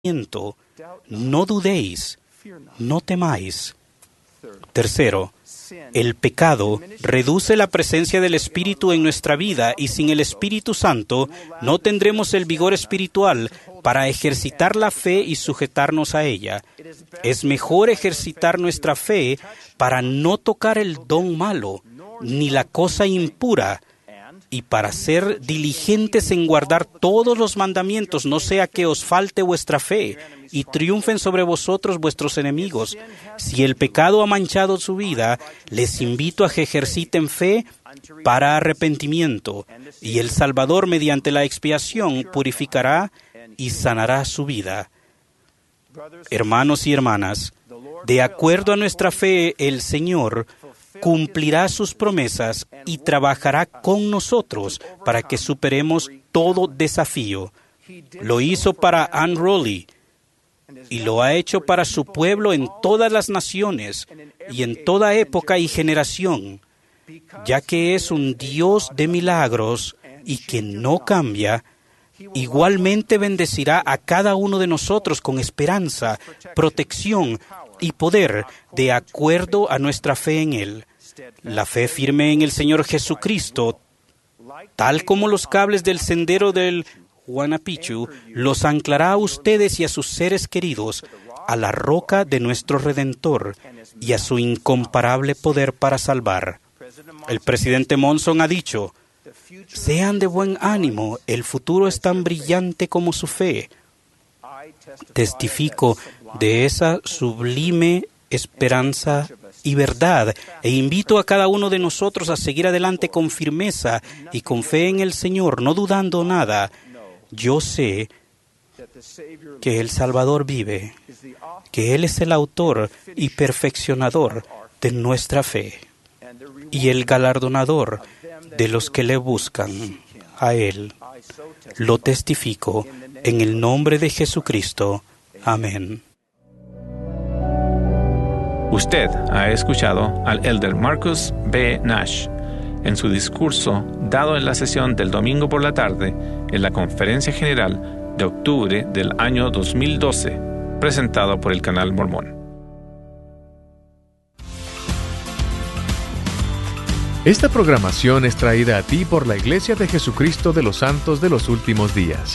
No dudéis, no temáis. Tercero, el pecado reduce la presencia del Espíritu en nuestra vida y sin el Espíritu Santo no tendremos el vigor espiritual para ejercitar la fe y sujetarnos a ella. Es mejor ejercitar nuestra fe para no tocar el don malo, ni la cosa impura, y para ser diligentes en guardar todos los mandamientos, no sea que os falte vuestra fe y triunfen sobre vosotros vuestros enemigos. Si el pecado ha manchado su vida, les invito a que ejerciten fe para arrepentimiento, y el Salvador, mediante la expiación, purificará y sanará su vida. Hermanos y hermanas, de acuerdo a nuestra fe, el Señor cumplirá sus promesas y trabajará con nosotros para que superemos todo desafío. Lo hizo para Ann Rowley y lo ha hecho para su pueblo en todas las naciones y en toda época y generación, ya que es un Dios de milagros y que no cambia. Igualmente bendecirá a cada uno de nosotros con esperanza, protección y poder de acuerdo a nuestra fe en Él. La fe firme en el Señor Jesucristo, tal como los cables del sendero del Huanapichu, los anclará a ustedes y a sus seres queridos a la roca de nuestro Redentor y a su incomparable poder para salvar. El presidente Monson ha dicho: sean de buen ánimo, el futuro es tan brillante como su fe. Testifico de esa sublime esperanza y verdad, e invito a cada uno de nosotros a seguir adelante con firmeza y con fe en el Señor, no dudando nada. Yo sé que el Salvador vive, que Él es el autor y perfeccionador de nuestra fe, y el galardonador de los que le buscan a Él. Lo testifico en el nombre de Jesucristo. Amén. Usted ha escuchado al elder Marcus B. Nash en su discurso dado en la sesión del domingo por la tarde en la Conferencia General de octubre del año 2012, presentado por el Canal Mormón. Esta programación es traída a ti por la Iglesia de Jesucristo de los Santos de los Últimos Días.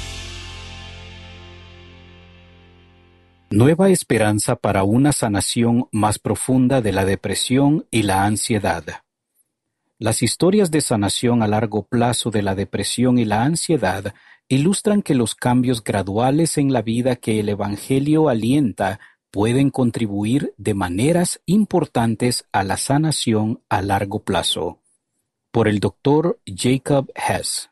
Nueva esperanza para una sanación más profunda de la depresión y la ansiedad. Las historias de sanación a largo plazo de la depresión y la ansiedad ilustran que los cambios graduales en la vida que el Evangelio alienta pueden contribuir de maneras importantes a la sanación a largo plazo. Por el Dr. Jacob Hess.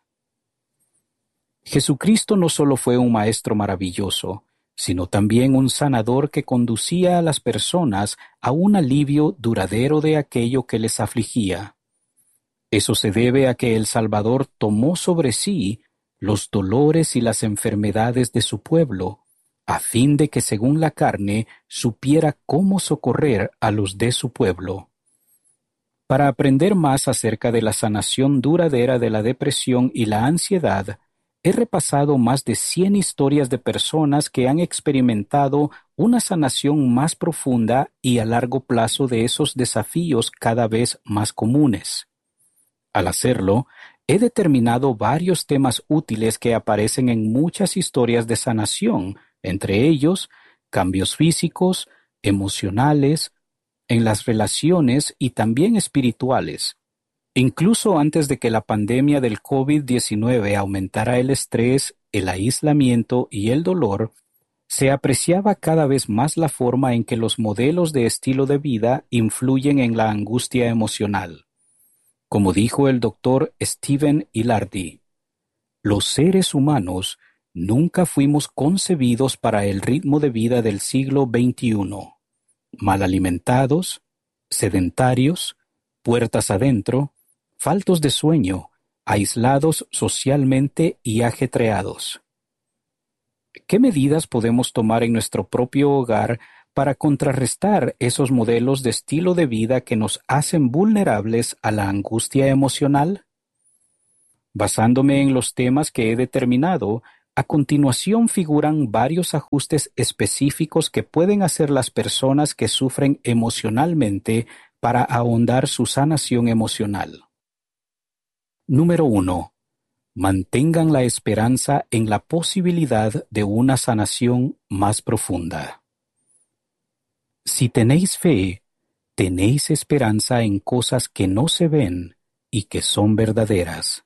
Jesucristo no solo fue un maestro maravilloso, sino también un sanador que conducía a las personas a un alivio duradero de aquello que les afligía. Eso se debe a que el Salvador tomó sobre sí los dolores y las enfermedades de su pueblo, a fin de que según la carne supiera cómo socorrer a los de su pueblo. Para aprender más acerca de la sanación duradera de la depresión y la ansiedad, he repasado más de 100 historias de personas que han experimentado una sanación más profunda y a largo plazo de esos desafíos cada vez más comunes. Al hacerlo, he determinado varios temas útiles que aparecen en muchas historias de sanación, entre ellos cambios físicos, emocionales, en las relaciones y también espirituales. Incluso antes de que la pandemia del COVID-19 aumentara el estrés, el aislamiento y el dolor, se apreciaba cada vez más la forma en que los modelos de estilo de vida influyen en la angustia emocional. Como dijo el Dr. Stephen Ilardi, los seres humanos nunca fuimos concebidos para el ritmo de vida del siglo XXI. Mal alimentados, sedentarios, puertas adentro, faltos de sueño, aislados socialmente y ajetreados. ¿Qué medidas podemos tomar en nuestro propio hogar para contrarrestar esos modelos de estilo de vida que nos hacen vulnerables a la angustia emocional? Basándome en los temas que he determinado, A continuación figuran varios ajustes específicos que pueden hacer las personas que sufren emocionalmente para ahondar su sanación emocional. Número 1. Mantengan la esperanza en la posibilidad de una sanación más profunda. Si tenéis fe, tenéis esperanza en cosas que no se ven y que son verdaderas.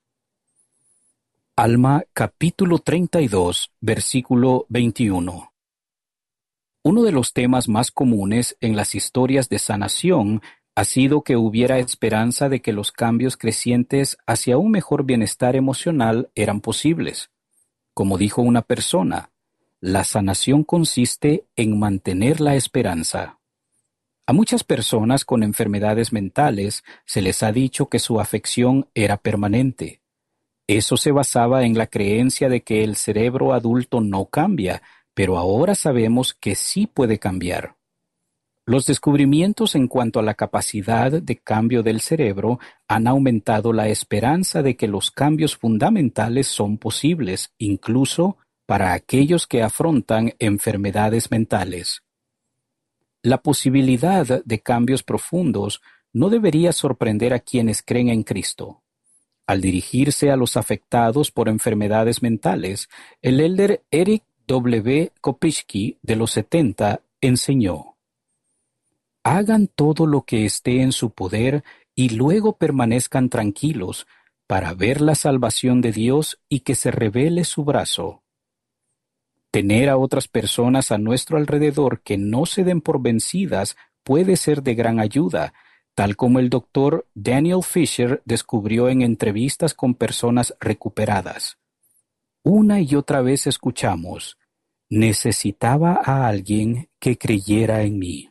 Alma capítulo 32, versículo 21. Uno de los temas más comunes en las historias de sanación ha sido que hubiera esperanza de que los cambios crecientes hacia un mejor bienestar emocional eran posibles. Como dijo una persona, la sanación consiste en mantener la esperanza. A muchas personas con enfermedades mentales se les ha dicho que su afección era permanente. Eso se basaba en la creencia de que el cerebro adulto no cambia, pero ahora sabemos que sí puede cambiar. Los descubrimientos en cuanto a la capacidad de cambio del cerebro han aumentado la esperanza de que los cambios fundamentales son posibles, incluso para aquellos que afrontan enfermedades mentales. La posibilidad de cambios profundos no debería sorprender a quienes creen en Cristo. Al dirigirse a los afectados por enfermedades mentales, el elder Eric W. Kopischke de los 70 enseñó: hagan todo lo que esté en su poder y luego permanezcan tranquilos para ver la salvación de Dios y que se revele su brazo. Tener a otras personas a nuestro alrededor que no se den por vencidas puede ser de gran ayuda, tal como el doctor Daniel Fisher descubrió en entrevistas con personas recuperadas. Una y otra vez escuchamos: necesitaba a alguien que creyera en mí.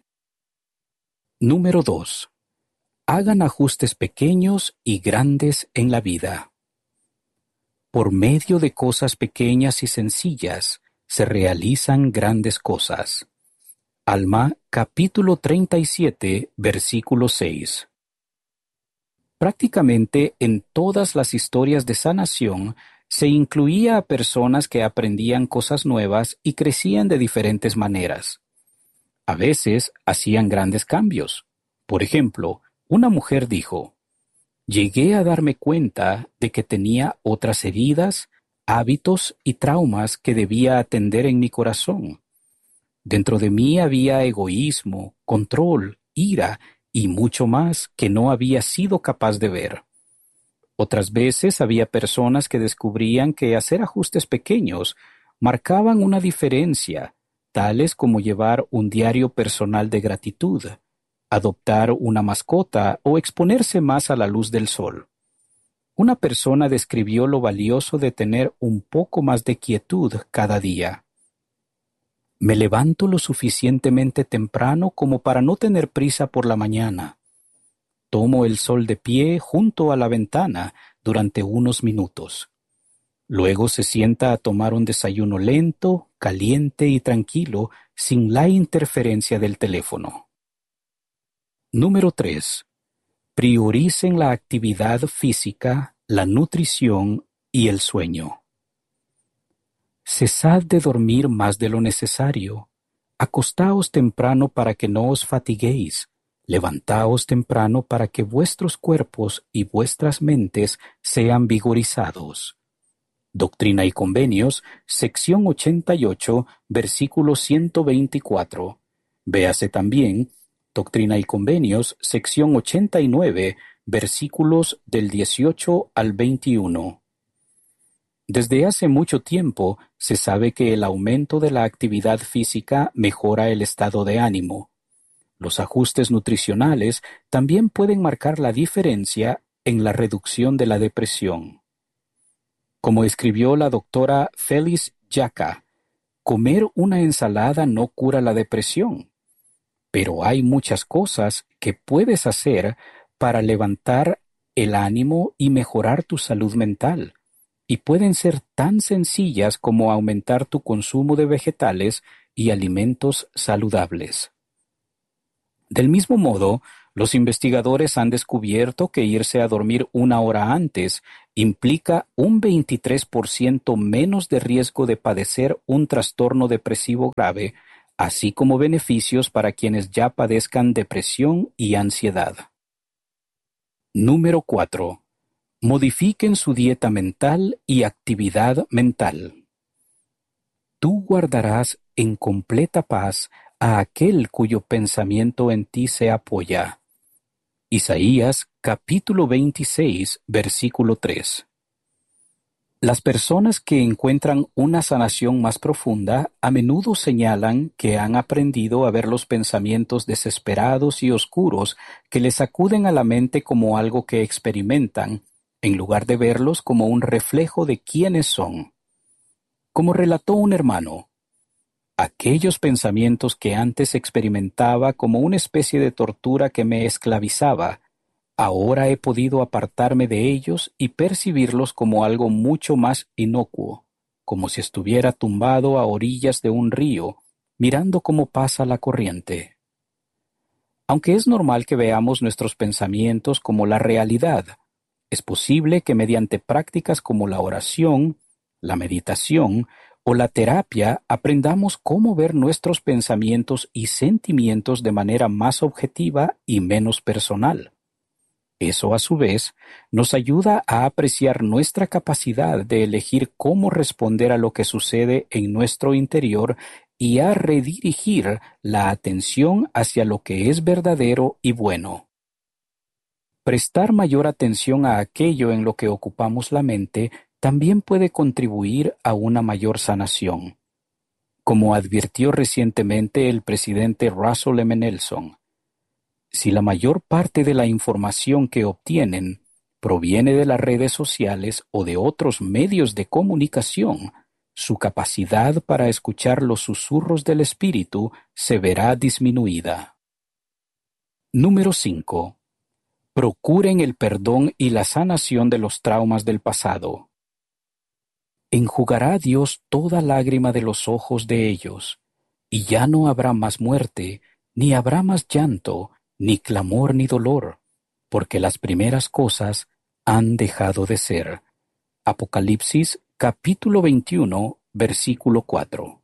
Número 2. Hagan ajustes pequeños y grandes en la vida. Por medio de cosas pequeñas y sencillas se realizan grandes cosas. Alma, capítulo 37, versículo 6. Prácticamente en todas las historias de sanación se incluía a personas que aprendían cosas nuevas y crecían de diferentes maneras. A veces hacían grandes cambios. Por ejemplo, una mujer dijo: llegué a darme cuenta de que tenía otras heridas, hábitos y traumas que debía atender en mi corazón. Dentro de mí había egoísmo, control, ira y mucho más que no había sido capaz de ver. Otras veces había personas que descubrían que hacer ajustes pequeños marcaban una diferencia, tales como llevar un diario personal de gratitud, adoptar una mascota o exponerse más a la luz del sol. Una persona describió lo valioso de tener un poco más de quietud cada día. Me levanto lo suficientemente temprano como para no tener prisa por la mañana. Tomo el sol de pie junto a la ventana durante unos minutos. Luego se sienta a tomar un desayuno lento, caliente y tranquilo, sin la interferencia del teléfono. Número 3. Prioricen la actividad física, la nutrición y el sueño. Cesad de dormir más de lo necesario. Acostaos temprano para que no os fatiguéis. Levantaos temprano para que vuestros cuerpos y vuestras mentes sean vigorizados. Doctrina y Convenios, sección 88, versículo 124. Véase también Doctrina y Convenios, sección 89, versículos del 18 al 21. Desde hace mucho tiempo se sabe que el aumento de la actividad física mejora el estado de ánimo. Los ajustes nutricionales también pueden marcar la diferencia en la reducción de la depresión. Como escribió la doctora Phyllis Jacka, comer una ensalada no cura la depresión, pero hay muchas cosas que puedes hacer para levantar el ánimo y mejorar tu salud mental, y pueden ser tan sencillas como aumentar tu consumo de vegetales y alimentos saludables. Del mismo modo, Los investigadores han descubierto que irse a dormir 1 hora antes implica un 23% menos de riesgo de padecer un trastorno depresivo grave, así como beneficios para quienes ya padezcan depresión y ansiedad. Número 4. Modifiquen su dieta mental y actividad mental. Tú guardarás en completa paz a aquel cuyo pensamiento en ti se apoya. Isaías capítulo 26, versículo 3. Las personas que encuentran una sanación más profunda a menudo señalan que han aprendido a ver los pensamientos desesperados y oscuros que les acuden a la mente como algo que experimentan, en lugar de verlos como un reflejo de quiénes son. Como relató un hermano, aquellos pensamientos que antes experimentaba como una especie de tortura que me esclavizaba, ahora he podido apartarme de ellos y percibirlos como algo mucho más inocuo, como si estuviera tumbado a orillas de un río, mirando cómo pasa la corriente. Aunque es normal que veamos nuestros pensamientos como la realidad, es posible que mediante prácticas como la oración, la meditación o la terapia aprendamos cómo ver nuestros pensamientos y sentimientos de manera más objetiva y menos personal. Eso, a su vez, nos ayuda a apreciar nuestra capacidad de elegir cómo responder a lo que sucede en nuestro interior y a redirigir la atención hacia lo que es verdadero y bueno. Prestar mayor atención a aquello en lo que ocupamos la mente también puede contribuir a una mayor sanación. Como advirtió recientemente el presidente Russell M. Nelson, si la mayor parte de la información que obtienen proviene de las redes sociales o de otros medios de comunicación, su capacidad para escuchar los susurros del espíritu se verá disminuida. Número 5. Procuren el perdón y la sanación de los traumas del pasado. Enjugará Dios toda lágrima de los ojos de ellos, y ya no habrá más muerte, ni habrá más llanto, ni clamor ni dolor, porque las primeras cosas han dejado de ser. Apocalipsis capítulo 21, versículo 4.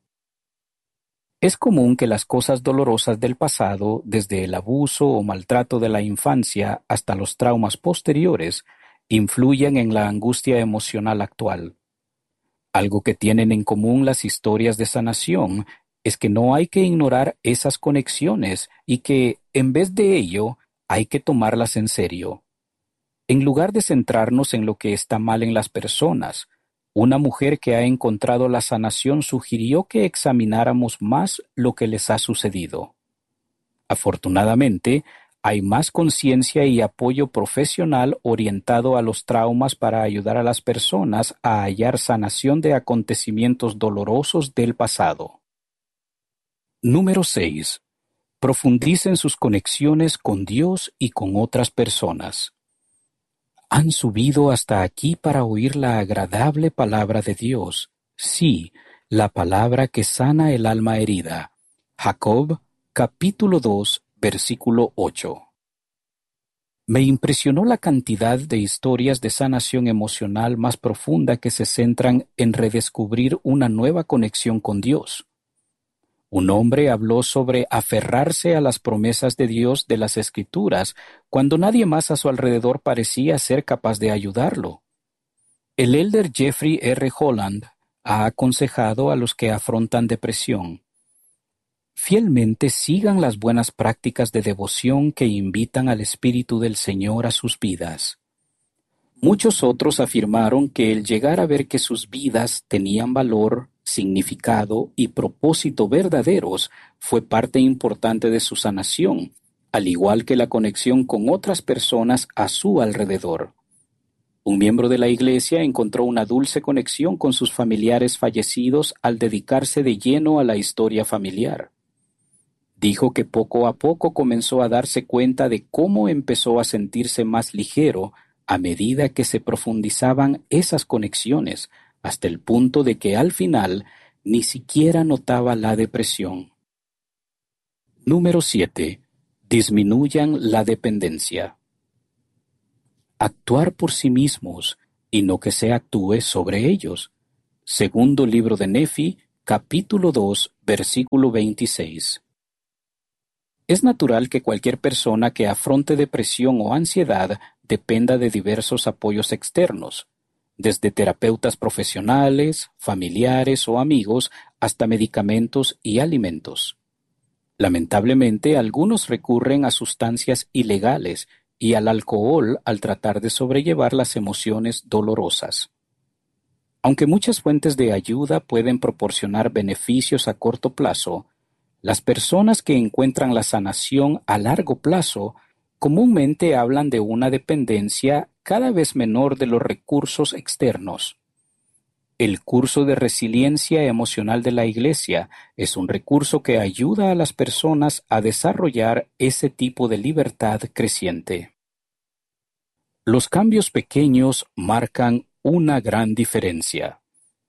Es común que las cosas dolorosas del pasado, desde el abuso o maltrato de la infancia hasta los traumas posteriores, influyan en la angustia emocional actual. Algo que tienen en común las historias de sanación es que no hay que ignorar esas conexiones y que, en vez de ello, hay que tomarlas en serio. En lugar de centrarnos en lo que está mal en las personas, una mujer que ha encontrado la sanación sugirió que examináramos más lo que les ha sucedido. Afortunadamente, hay más conciencia y apoyo profesional orientado a los traumas para ayudar a las personas a hallar sanación de acontecimientos dolorosos del pasado. Número 6. Profundicen sus conexiones con Dios y con otras personas. Han subido hasta aquí para oír la agradable palabra de Dios, sí, la palabra que sana el alma herida. Jacob, capítulo 2, versículo 8. Me impresionó la cantidad de historias de sanación emocional más profunda que se centran en redescubrir una nueva conexión con Dios. Un hombre habló sobre aferrarse a las promesas de Dios de las Escrituras cuando nadie más a su alrededor parecía ser capaz de ayudarlo. El elder Jeffrey R. Holland ha aconsejado a los que afrontan depresión: fielmente sigan las buenas prácticas de devoción que invitan al Espíritu del Señor a sus vidas. Muchos otros afirmaron que el llegar a ver que sus vidas tenían valor, significado y propósito verdaderos fue parte importante de su sanación, al igual que la conexión con otras personas a su alrededor. Un miembro de la iglesia encontró una dulce conexión con sus familiares fallecidos al dedicarse de lleno a la historia familiar. Dijo que poco a poco comenzó a darse cuenta de cómo empezó a sentirse más ligero a medida que se profundizaban esas conexiones, hasta el punto de que al final ni siquiera notaba la depresión. Número 7. disminuyan la dependencia. Actuar por sí mismos y no que se actúe sobre ellos. Segundo libro de Nefi, capítulo 2, versículo 26. Es natural que cualquier persona que afronte depresión o ansiedad dependa de diversos apoyos externos, desde terapeutas profesionales, familiares o amigos, hasta medicamentos y alimentos. Lamentablemente, algunos recurren a sustancias ilegales y al alcohol al tratar de sobrellevar las emociones dolorosas. Aunque muchas fuentes de ayuda pueden proporcionar beneficios a corto plazo, las personas que encuentran la sanación a largo plazo comúnmente hablan de una dependencia cada vez menor de los recursos externos. El curso de resiliencia emocional de la Iglesia es un recurso que ayuda a las personas a desarrollar ese tipo de libertad creciente. Los cambios pequeños marcan una gran diferencia.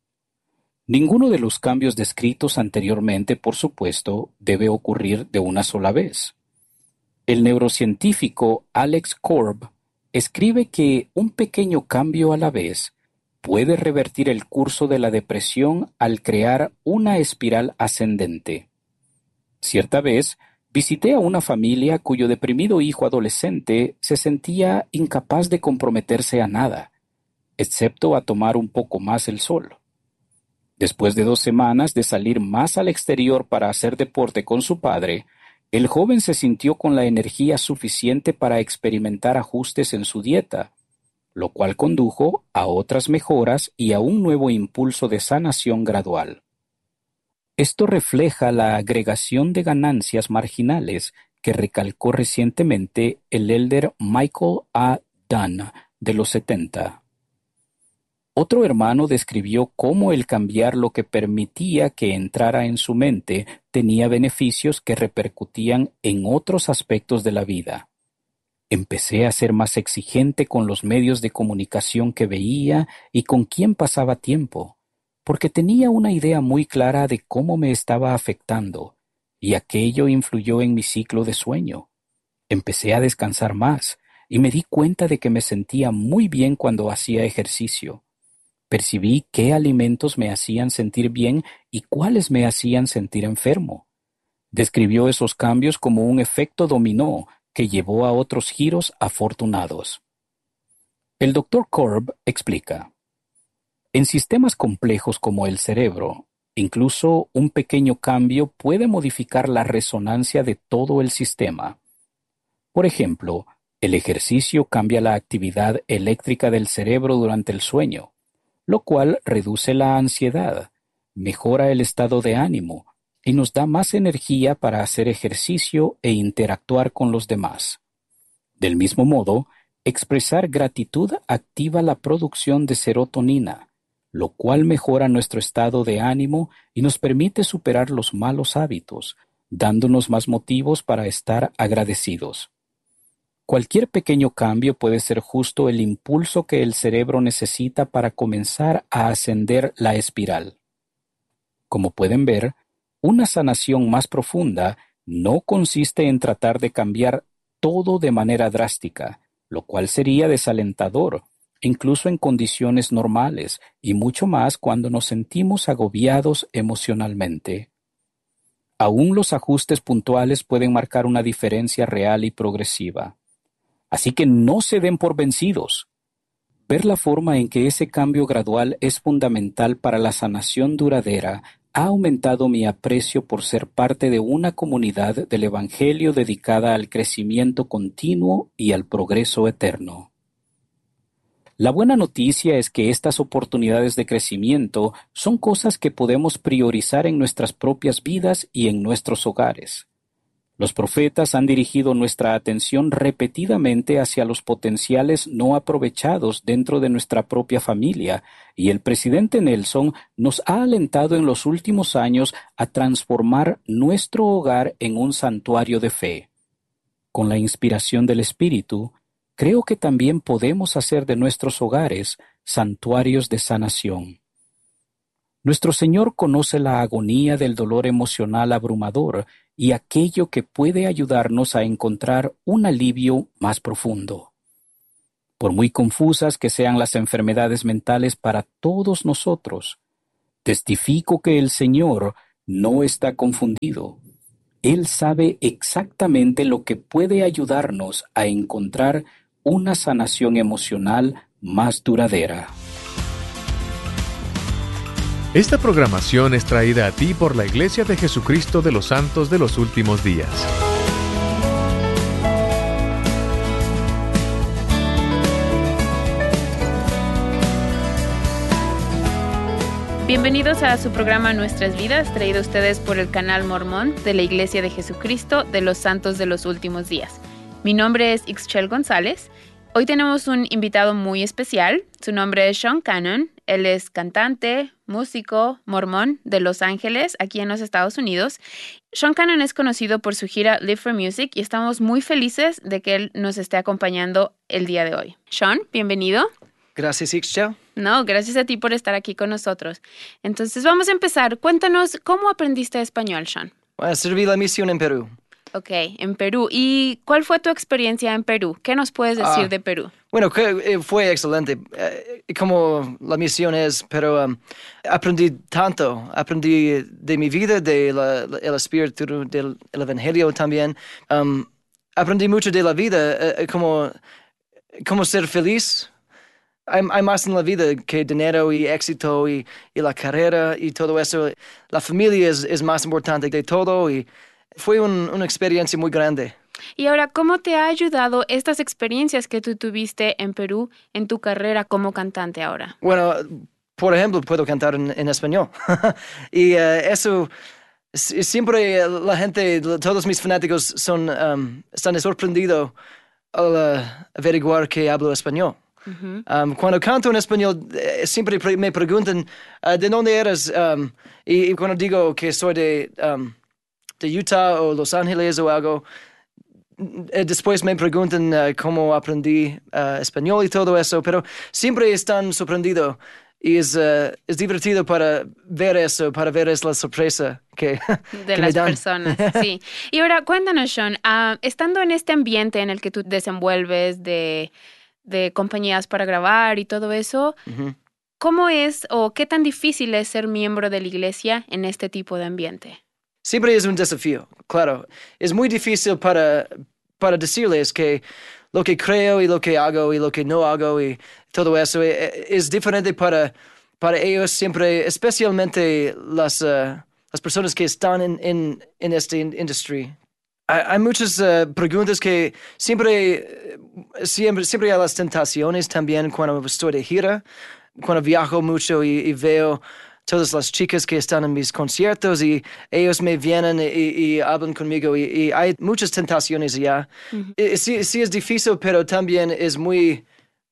Ninguno de los cambios descritos anteriormente, por supuesto, debe ocurrir de una sola vez. El neurocientífico Alex Korb escribe que un pequeño cambio a la vez puede revertir el curso de la depresión al crear una espiral ascendente. Cierta vez, visité a una familia cuyo deprimido hijo adolescente se sentía incapaz de comprometerse a nada, excepto a tomar un poco más el sol. Después de 2 semanas de salir más al exterior para hacer deporte con su padre, el joven se sintió con la energía suficiente para experimentar ajustes en su dieta, lo cual condujo a otras mejoras y a un nuevo impulso de sanación gradual. Esto refleja la agregación de ganancias marginales que recalcó recientemente el elder Michael A. Dunn de los 70. Otro hermano describió cómo el cambiar lo que permitía que entrara en su mente tenía beneficios que repercutían en otros aspectos de la vida. Empecé a ser más exigente con los medios de comunicación que veía y con quién pasaba tiempo, porque tenía una idea muy clara de cómo me estaba afectando, y aquello influyó en mi ciclo de sueño. Empecé a descansar más, y me di cuenta de que me sentía muy bien cuando hacía ejercicio. Percibí qué alimentos me hacían sentir bien y cuáles me hacían sentir enfermo. Describió esos cambios como un efecto dominó que llevó a otros giros afortunados. El Dr. Korb explica: en sistemas complejos como el cerebro, incluso un pequeño cambio puede modificar la resonancia de todo el sistema. Por ejemplo, el ejercicio cambia la actividad eléctrica del cerebro durante el sueño, lo cual reduce la ansiedad, mejora el estado de ánimo y nos da más energía para hacer ejercicio e interactuar con los demás. Del mismo modo, expresar gratitud activa la producción de serotonina, lo cual mejora nuestro estado de ánimo y nos permite superar los malos hábitos, dándonos más motivos para estar agradecidos. Cualquier pequeño cambio puede ser justo el impulso que el cerebro necesita para comenzar a ascender la espiral. Como pueden ver, una sanación más profunda no consiste en tratar de cambiar todo de manera drástica, lo cual sería desalentador, incluso en condiciones normales, y mucho más cuando nos sentimos agobiados emocionalmente. Aún los ajustes puntuales pueden marcar una diferencia real y progresiva. Así que no se den por vencidos. Ver la forma en que ese cambio gradual es fundamental para la sanación duradera ha aumentado mi aprecio por ser parte de una comunidad del Evangelio dedicada al crecimiento continuo y al progreso eterno. La buena noticia es que estas oportunidades de crecimiento son cosas que podemos priorizar en nuestras propias vidas y en nuestros hogares. Los profetas han dirigido nuestra atención repetidamente hacia los potenciales no aprovechados dentro de nuestra propia familia, y el presidente Nelson nos ha alentado en los últimos años a transformar nuestro hogar en un santuario de fe. Con la inspiración del Espíritu, creo que también podemos hacer de nuestros hogares santuarios de sanación. Nuestro Señor conoce la agonía del dolor emocional abrumador y aquello que puede ayudarnos a encontrar un alivio más profundo. Por muy confusas que sean las enfermedades mentales para todos nosotros, testifico que el Señor no está confundido. Él sabe exactamente lo que puede ayudarnos a encontrar una sanación emocional más duradera. Esta programación es traída a ti por la Iglesia de Jesucristo de los Santos de los Últimos Días. Bienvenidos a su programa Nuestras Vidas, traído a ustedes por el canal Mormón de la Iglesia de Jesucristo de los Santos de los Últimos Días. Mi nombre es Ixchel González. Hoy tenemos un invitado muy especial. Su nombre es Sean Cannon. Él es cantante, músico, mormón de Los Ángeles, aquí en los Estados Unidos. Sean Cannon es conocido por su gira Live for Music y estamos muy felices de que él nos esté acompañando el día de hoy. Sean, bienvenido. Gracias, Ixchel. No, gracias a ti por estar aquí con nosotros. Entonces, vamos a empezar. Cuéntanos, ¿cómo aprendiste español, Sean? Serví la misión en Perú. Ok, en Perú. ¿Y cuál fue tu experiencia en Perú? ¿Qué nos puedes decir de Perú? Bueno, fue excelente, como la misión es, pero aprendí tanto. Aprendí de mi vida, del espíritu, del evangelio también. Aprendí mucho de la vida, como ser feliz. Hay más en la vida que dinero y éxito y la carrera y todo eso. La familia es más importante de todo y fue una experiencia muy grande. Y ahora, ¿cómo te ha ayudado estas experiencias que tú tuviste en Perú en tu carrera como cantante ahora? Bueno, por ejemplo, puedo cantar en español. Y eso, siempre la gente, todos mis fanáticos están sorprendidos al averiguar que hablo español. Uh-huh. Cuando canto en español, siempre me preguntan ¿de dónde eres? Y cuando digo que soy de Utah o Los Ángeles o algo, después me preguntan cómo aprendí español y todo eso, pero siempre están sorprendidos. Y es divertido para ver eso, para ver la sorpresa que de que las me dan. personas, sí. Y ahora, cuéntanos, Sean, estando en este ambiente en el que tú desenvuelves de compañías para grabar y todo eso, Uh-huh. ¿cómo es o qué tan difícil es ser miembro de la iglesia en este tipo de ambiente? Siempre es un desafío, claro. Es muy difícil para decirles que lo que creo y lo que hago y lo que no hago y todo eso es diferente para ellos siempre, especialmente las personas que están en esta industria. Hay muchas preguntas que siempre hay las tentaciones también cuando estoy de gira, cuando viajo mucho y veo todas las chicas que están en mis conciertos y ellos me vienen y hablan conmigo y hay muchas tentaciones ya. Uh-huh. Sí es difícil, pero también es muy...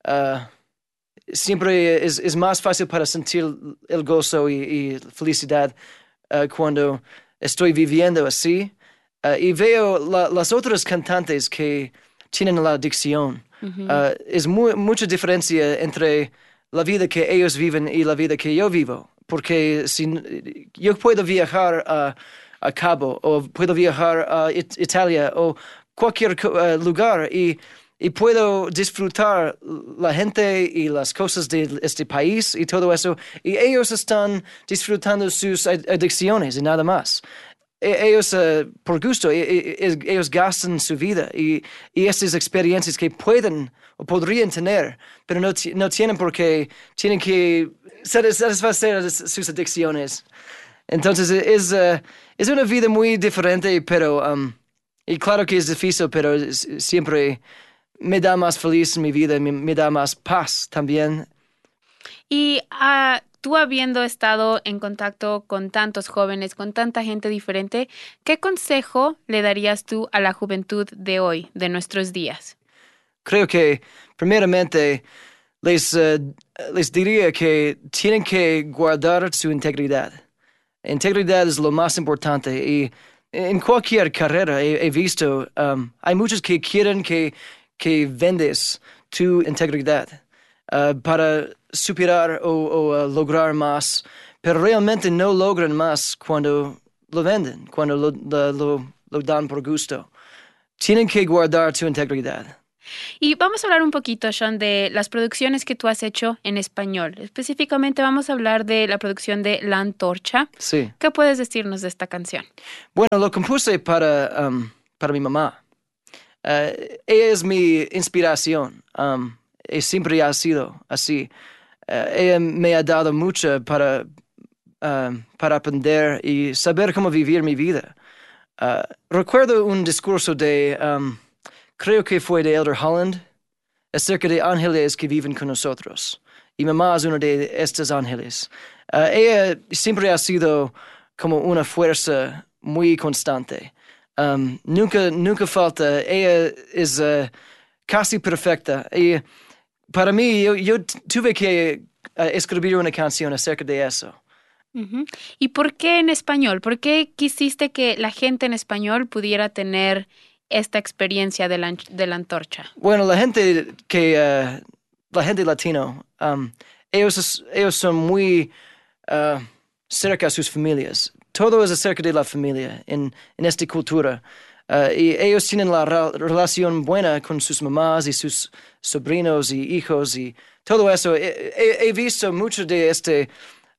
siempre es más fácil para sentir el gozo y felicidad cuando estoy viviendo así. Y veo las otras cantantes que tienen la adicción. Uh-huh. Es mucha diferencia entre la vida que ellos viven y la vida que yo vivo. Porque si yo puedo viajar a Cabo o puedo viajar a Italia o cualquier lugar y puedo disfrutar la gente y las cosas de este país y todo eso. Y ellos están disfrutando sus adicciones y nada más. Ellos, por gusto, ellos gastan su vida y estas experiencias que pueden o podrían tener, pero no tienen porque tienen que satisfacer sus adicciones. Entonces, es una vida muy diferente, pero, y claro que es difícil, pero siempre me da más feliz en mi vida, me da más paz también. Y tú habiendo estado en contacto con tantos jóvenes, con tanta gente diferente, ¿qué consejo le darías tú a la juventud de hoy, de nuestros días? Creo que, primeramente, les diría que tienen que guardar su integridad. Integridad es lo más importante y en cualquier carrera he visto, hay muchos que quieren que vendes tu integridad para superar o lograr más, pero realmente no logran más cuando lo venden, cuando lo dan por gusto. Tienen que guardar tu integridad. Y vamos a hablar un poquito, Sean, de las producciones que tú has hecho en español. Específicamente vamos a hablar de la producción de La Antorcha. Sí. ¿Qué puedes decirnos de esta canción? Bueno, lo compuse para mi mamá. Ella es mi inspiración. Y siempre ha sido así. Ella me ha dado mucho para aprender y saber cómo vivir mi vida. Recuerdo un discurso creo que fue de Elder Holland, acerca de ángeles que viven con nosotros. Y mamá es uno de estos ángeles. Ella siempre ha sido como una fuerza muy constante. Nunca falta. Ella es casi perfecta. Y para mí, yo tuve que escribir una canción acerca de eso. Uh-huh. ¿Y por qué en español? ¿Por qué quisiste que la gente en español pudiera tener esta experiencia de la antorcha? Bueno, la gente latino, ellos son muy cerca a sus familias. Todo es acerca de la familia en esta cultura. Y ellos tienen la relación buena con sus mamás y sus sobrinos y hijos y todo eso. He visto mucho de esta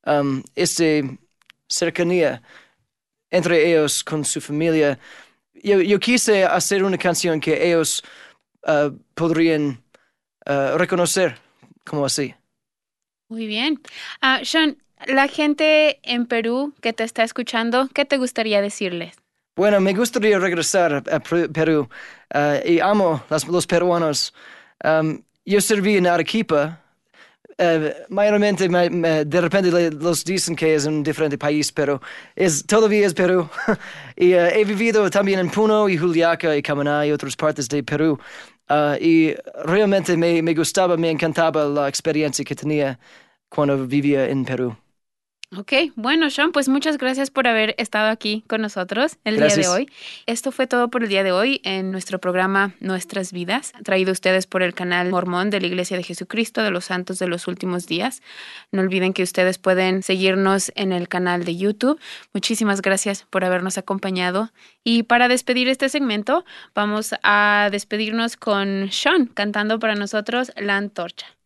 cercanía entre ellos con su familia. Yo quise hacer una canción que ellos podrían reconocer como así. Muy bien. Sean, la gente en Perú que te está escuchando, ¿qué te gustaría decirles? Bueno, me gustaría regresar a Perú y amo los peruanos. Yo serví en Arequipa. Mayormente de repente los dicen que es un diferente país, pero todavía es Perú. Y he vivido también en Puno y Juliaca y Camaná y otras partes de Perú. Y realmente me gustaba, me encantaba la experiencia que tenía cuando vivía en Perú. Ok, bueno, Sean, pues muchas gracias por haber estado aquí con nosotros el Gracias. día de hoy. Esto fue todo por el día de hoy en nuestro programa Nuestras Vidas, traído a ustedes por el canal Mormón de la Iglesia de Jesucristo de los Santos de los Últimos Días. No olviden que ustedes pueden seguirnos en el canal de YouTube. Muchísimas gracias por habernos acompañado. Y para despedir este segmento, vamos a despedirnos con Sean cantando para nosotros La Antorcha.